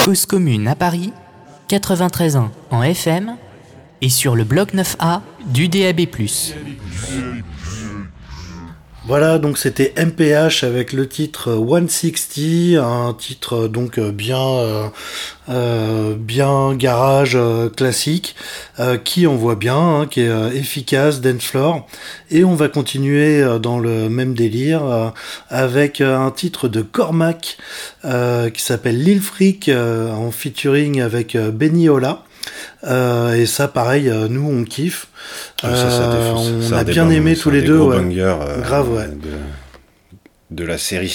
Cause commune à Paris, 93.1 en FM et sur le bloc 9A du DAB+. Voilà, donc c'était MPH avec le titre 160, un titre donc bien garage classique, qui on voit bien, hein, qui est efficace, dance floor. Et on va continuer dans le même délire avec un titre de Cormac qui s'appelle Lil Freak en featuring avec Benny Ola. Et ça pareil, nous on kiffe. Ça défonce. On a bien aimé tous les deux, ouais. Banger, grave, ouais. De la série